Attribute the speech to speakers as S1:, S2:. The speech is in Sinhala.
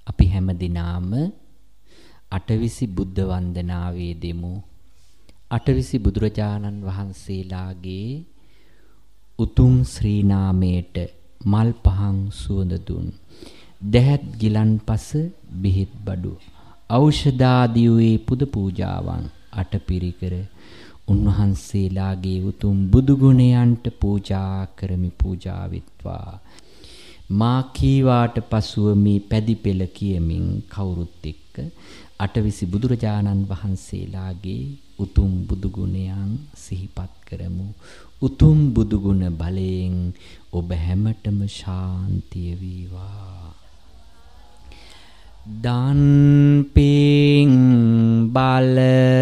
S1: අපි හැම දිනාම අටවිසි බුද්ධ වන්දනාවේ දෙමු. අටවිසි බුදුරජාණන් වහන්සේලාගේ උතුම් ශ්‍රී නාමයට මල් පහන් සුවඳ දුන් දැහත් ගිලන්පස බෙහෙත් බඩු ඖෂධාදී වූ පුද පූජාවන් අටපිරිකර උන්වහන්සේලාගේ උතුම් බුදු ගුණයන්ට පූජා කරමි. පූජා වෙත්වා. මා කීවාට පසුව මේ පැදි පෙළ කියමින් කවුරුත් එක්ක අටවිසි බුදුරජාණන් වහන්සේලාගේ උතුම් බුදු ගුණයන් සිහිපත් කරමු. උතුම් බුදු ගුණ බලයෙන් ඔබ හැමතෙම ශාන්තිය වේවා. දන් පින් බල